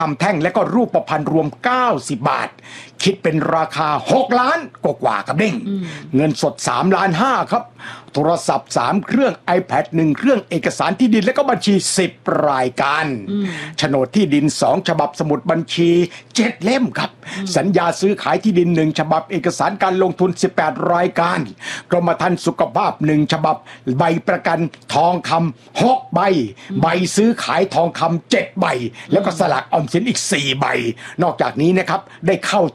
ทำแท่งและก็รูปพรรณรวม90 บาทคิดเป็นราคา6 ล้านกว่าครับเด้งเงินสด3 ล้าน 5ครับโทรศัพท์3 เครื่อง iPad 1 เครื่องเอกสารที่ดินและก็บัญชี10 รายการโฉนดที่ดิน2 ฉบับสมุดบัญชี7 เล่มครับสัญญาซื้อขายที่ดิน1 ฉบับเอกสารการลงทุน18 รายการกรมธรรม์สุขภาพ1 ฉบับใบประกันทองคำ6 ใบใบซื้อขายทองคำ7 ใบแล้วก็สลากออมสินอีก4 ใบนอกจากนี้นะครับได้เข้า